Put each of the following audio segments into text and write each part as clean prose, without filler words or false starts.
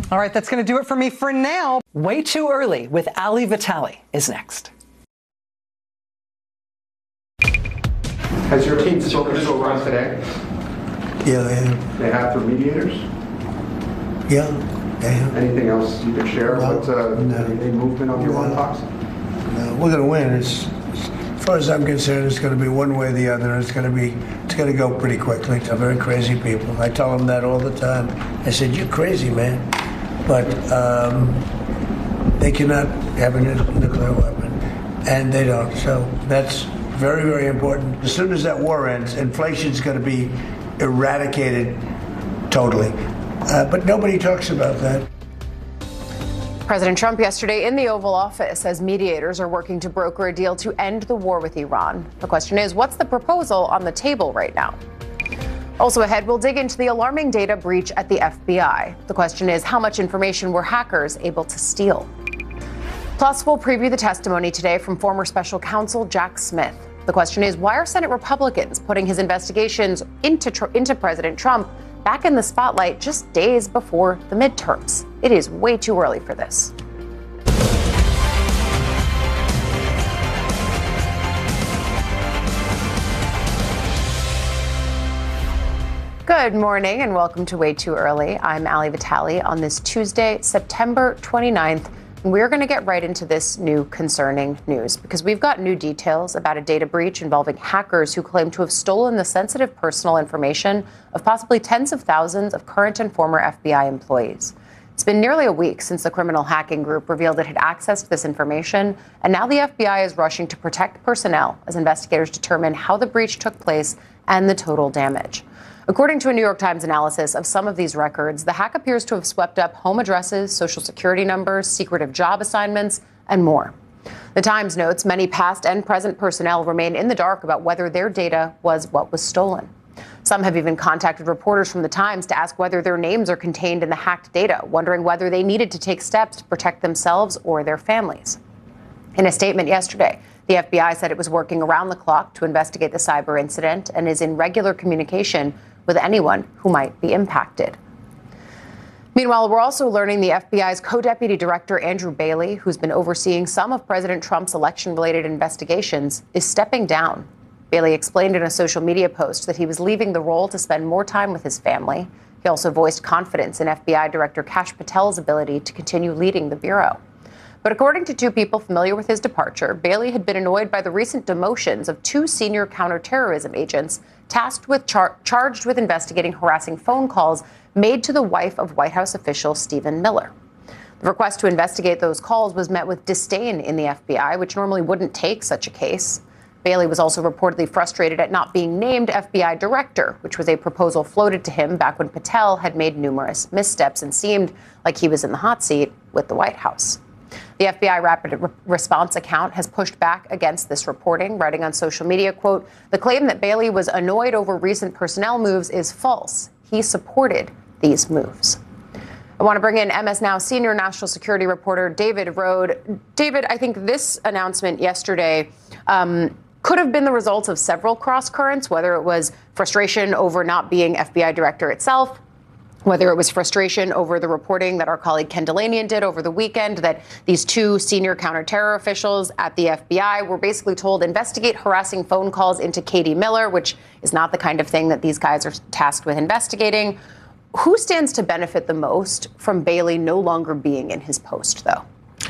All right, that's going to do it for me for now. Way Too Early with Ali Vitali is next. Has your team spoken to Iran today? Yeah, they have. They have for mediators? Yeah, they have. Anything else you can share? No, Any movement on the Iran talks? No, we're going to win. As far as I'm concerned, it's going to be one way or the other. It's going to go pretty quickly. They're very crazy people. I tell them that all the time. I said, "You're crazy, man," but they cannot have a nuclear weapon, and they don't. So that's very, very important. As soon as that war ends, inflation's going to be eradicated totally. But nobody talks about that. President Trump yesterday in the Oval Office says mediators are working to broker a deal to end the war with Iran. The question is, what's the proposal on the table right now? Also ahead, we'll dig into the alarming data breach at the FBI. The question is, how much information were hackers able to steal? Plus, we'll preview the testimony today from former special counsel Jack Smith. The question is, why are Senate Republicans putting his investigations into President Trump back in the spotlight just days before the midterms? It is way too early for this. Good morning and welcome to Way Too Early. I'm Ali Vitali on this Tuesday, September 29th. And we're going to get right into this new concerning news because we've got new details about a data breach involving hackers who claim to have stolen the sensitive personal information of possibly tens of thousands of current and former FBI employees. It's been nearly a week since the criminal hacking group revealed it had accessed this information, and now the FBI is rushing to protect personnel as investigators determine how the breach took place and the total damage. According to a New York Times analysis of some of these records, the hack appears to have swept up home addresses, social security numbers, secretive job assignments, and more. The Times notes many past and present personnel remain in the dark about whether their data was what was stolen. Some have even contacted reporters from the Times to ask whether their names are contained in the hacked data, wondering whether they needed to take steps to protect themselves or their families. In a statement yesterday, the FBI said it was working around the clock to investigate the cyber incident and is in regular communication with anyone who might be impacted. Meanwhile, we're also learning the FBI's co-deputy director, Andrew Bailey, who's been overseeing some of President Trump's election-related investigations, is stepping down. Bailey explained in a social media post that he was leaving the role to spend more time with his family. He also voiced confidence in FBI Director Kash Patel's ability to continue leading the Bureau. But according to two people familiar with his departure, Bailey had been annoyed by the recent demotions of two senior counterterrorism agents tasked with charged with investigating harassing phone calls made to the wife of White House official Stephen Miller. The request to investigate those calls was met with disdain in the FBI, which normally wouldn't take such a case. Bailey was also reportedly frustrated at not being named FBI director, which was a proposal floated to him back when Patel had made numerous missteps and seemed like he was in the hot seat with the White House. The FBI Rapid Response account has pushed back against this reporting, writing on social media, quote, "The claim that Bailey was annoyed over recent personnel moves is false. He supported these moves." I want to bring in MS Now senior national security reporter David Rode. David, I think this announcement yesterday could have been the result of several cross currents, whether it was frustration over not being FBI director itself, whether it was frustration over the reporting that our colleague Ken Delanian did over the weekend that these two senior counterterror officials at the FBI were basically told investigate harassing phone calls into Katie Miller, which is not the kind of thing that these guys are tasked with investigating. Who stands to benefit the most from Bailey no longer being in his post, though?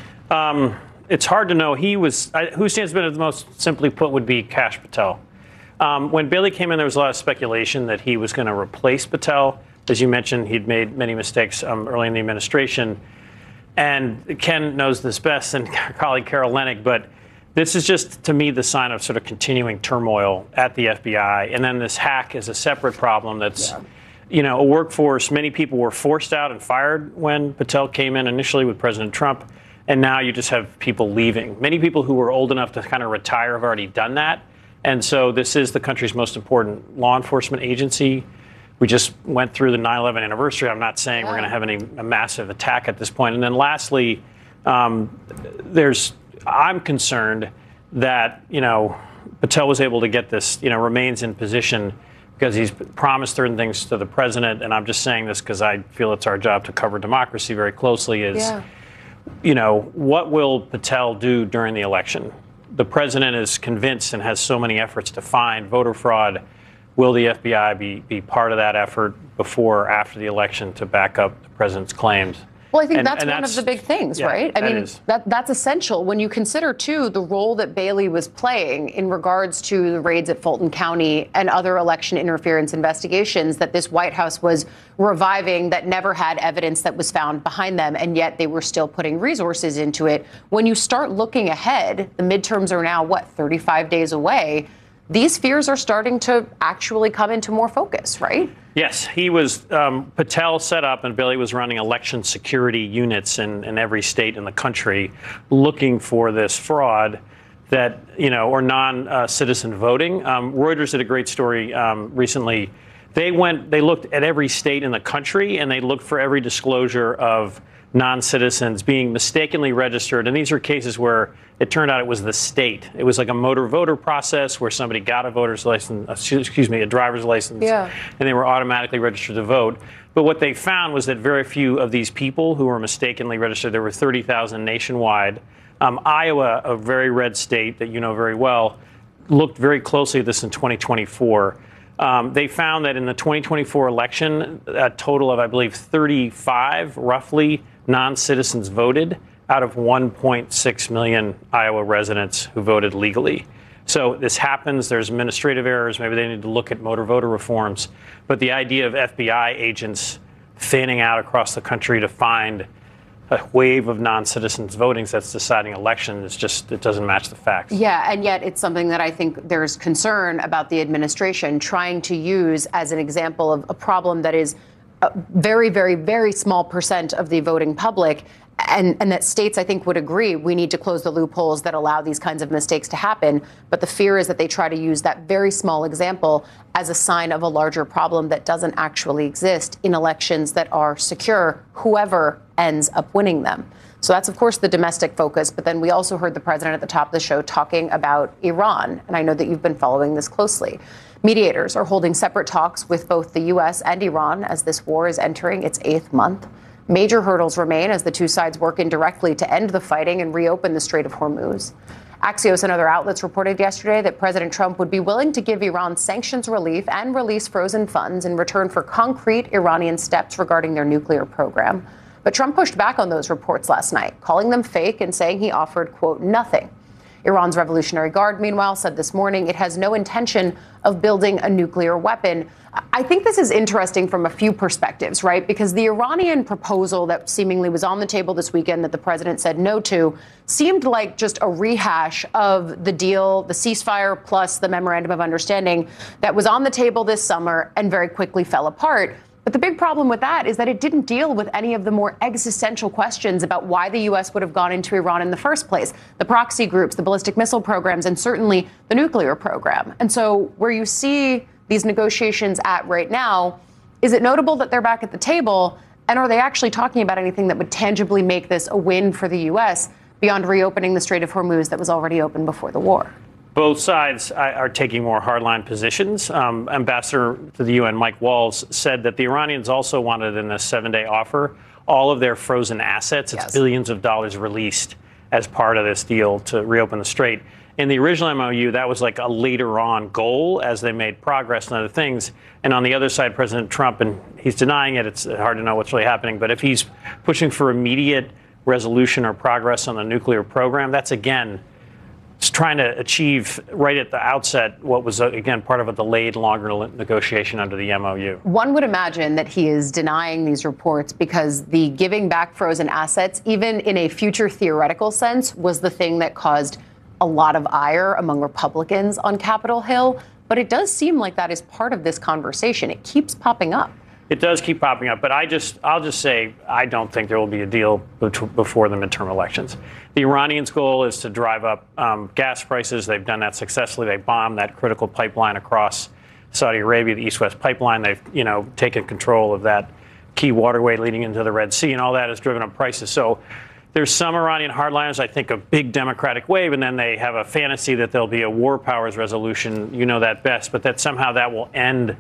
It's hard to know. Who stands to benefit the most, simply put, would be Kash Patel. When Bailey came in, there was a lot of speculation that he was going to replace Patel. As you mentioned, he'd made many mistakes early in the administration. And Ken knows this best than our colleague Carol Leonnig, but this is just, to me, the sign of sort of continuing turmoil at the FBI. And then this hack is a separate problem that's, a workforce. Many people were forced out and fired when Patel came in initially with President Trump. And now you just have people leaving. Many people who were old enough to kind of retire have already done that. And so this is the country's most important law enforcement agency. We just went through the 9/11 anniversary. I'm not saying we're going to have a massive attack at this point. And then lastly, I'm concerned that, Patel was able to get this, remains in position because he's promised certain things to the president. And I'm just saying this because I feel it's our job to cover democracy very closely. What will Patel do during the election? The president is convinced and has so many efforts to find voter fraud. Will the FBI be part of that effort before or after the election to back up the president's claims? Well, I think that's one of the big things, right? I mean, is. That's essential when you consider, too, the role that Bailey was playing in regards to the raids at Fulton County and other election interference investigations that this White House was reviving that never had evidence that was found behind them, and yet they were still putting resources into it. When you start looking ahead, the midterms are now, 35 days away. These fears are starting to actually come into more focus, right? Yes, he was, Patel set up and Bailey was running election security units in every state in the country looking for this fraud that, or non-citizen voting. Reuters did a great story recently. They looked at every state in the country and they looked for every disclosure of non-citizens being mistakenly registered. And these are cases where it turned out it was the state. It was like a motor voter process where somebody got a driver's license, and they were automatically registered to vote. But what they found was that very few of these people who were mistakenly registered, there were 30,000 nationwide. Iowa, a very red state that you know very well, looked very closely at this in 2024. They found that in the 2024 election, a total of, I believe, 35, roughly, non-citizens voted out of 1.6 million Iowa residents who voted legally. So this happens. There's administrative errors. Maybe they need to look at motor voter reforms. But the idea of FBI agents fanning out across the country to find a wave of non-citizens voting that's deciding elections, it doesn't match the facts. Yeah, and yet it's something that I think there's concern about the administration trying to use as an example of a problem that is a very, very, very small percent of the voting public. And that states, I think, would agree we need to close the loopholes that allow these kinds of mistakes to happen. But the fear is that they try to use that very small example as a sign of a larger problem that doesn't actually exist in elections that are secure, whoever ends up winning them. So that's, of course, the domestic focus. But then we also heard the president at the top of the show talking about Iran. And I know that you've been following this closely. Mediators are holding separate talks with both the U.S. and Iran as this war is entering its 8th month. Major hurdles remain as the two sides work indirectly to end the fighting and reopen the Strait of Hormuz. Axios and other outlets reported yesterday that President Trump would be willing to give Iran sanctions relief and release frozen funds in return for concrete Iranian steps regarding their nuclear program. But Trump pushed back on those reports last night, calling them fake and saying he offered, quote, nothing. Iran's Revolutionary Guard, meanwhile, said this morning it has no intention of building a nuclear weapon. I think this is interesting from a few perspectives, right? Because the Iranian proposal that seemingly was on the table this weekend that the president said no to seemed like just a rehash of the deal, the ceasefire plus the memorandum of understanding that was on the table this summer and very quickly fell apart. But the big problem with that is that it didn't deal with any of the more existential questions about why the U.S. would have gone into Iran in the first place. The proxy groups, the ballistic missile programs, and certainly the nuclear program. And so where you see these negotiations at right now, is it notable that they're back at the table? And are they actually talking about anything that would tangibly make this a win for the U.S. beyond reopening the Strait of Hormuz that was already open before the war? Both sides are taking more hardline positions. Ambassador to the UN, Mike Walls, said that the Iranians also wanted in a 7-day offer all of their frozen assets. It's billions of dollars released as part of this deal to reopen the strait. In the original MOU, that was like a later on goal as they made progress and other things. And on the other side, President Trump, and he's denying it, it's hard to know what's really happening. But if he's pushing for immediate resolution or progress on the nuclear program, that's, again, it's trying to achieve right at the outset what was, again, part of a delayed, longer negotiation under the MOU. One would imagine that he is denying these reports because the giving back frozen assets, even in a future theoretical sense, was the thing that caused a lot of ire among Republicans on Capitol Hill. But it does seem like that is part of this conversation. It keeps popping up. It does keep popping up, but I'll just say I don't think there will be a deal before the midterm elections. The Iranians' goal is to drive up gas prices. They've done that successfully. They bombed that critical pipeline across Saudi Arabia, the East-West pipeline. They've, taken control of that key waterway leading into the Red Sea, and all that has driven up prices. So there's some Iranian hardliners, I think, a big democratic wave, and then they have a fantasy that there'll be a war powers resolution. You know that best, but that somehow that will end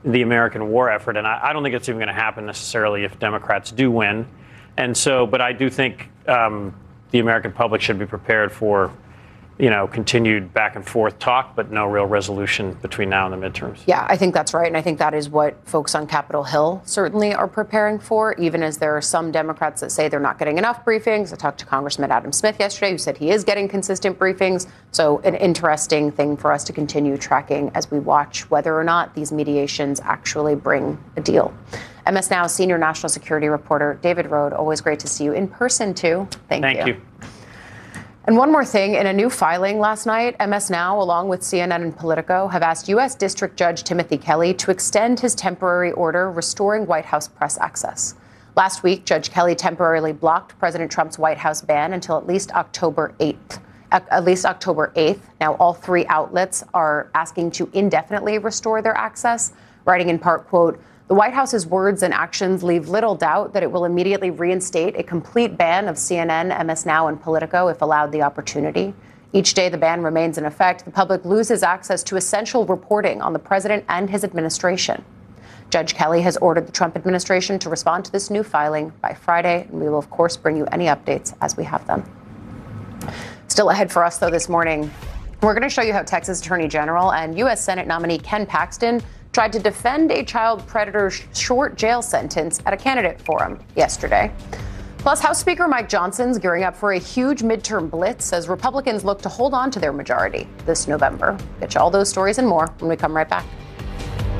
the American war effort. And I don't think it's even going to happen necessarily if Democrats do win. And so, but I do think the American public should be prepared for, continued back and forth talk, but no real resolution between now and the midterms. Yeah, I think that's right. And I think that is what folks on Capitol Hill certainly are preparing for, even as there are some Democrats that say they're not getting enough briefings. I talked to Congressman Adam Smith yesterday, who said he is getting consistent briefings. So an interesting thing for us to continue tracking as we watch whether or not these mediations actually bring a deal. MS Now senior national security reporter David Rohde, always great to see you in person, too. Thank you. And one more thing, in a new filing last night, MS Now, along with CNN and Politico, have asked U.S. District Judge Timothy Kelly to extend his temporary order restoring White House press access. Last week, Judge Kelly temporarily blocked President Trump's White House ban until at least October 8th. Now, all three outlets are asking to indefinitely restore their access, writing in part, quote, "The White House's words and actions leave little doubt that it will immediately reinstate a complete ban of CNN, MS Now, and Politico if allowed the opportunity. Each day the ban remains in effect, the public loses access to essential reporting on the president and his administration." Judge Kelly has ordered the Trump administration to respond to this new filing by Friday, and we will, of course, bring you any updates as we have them. Still ahead for us, though, this morning, we're going to show you how Texas Attorney General and U.S. Senate nominee Ken Paxton tried to defend a child predator's short jail sentence at a candidate forum yesterday. Plus, House Speaker Mike Johnson's gearing up for a huge midterm blitz as Republicans look to hold on to their majority this November. Get you all those stories and more when we come right back.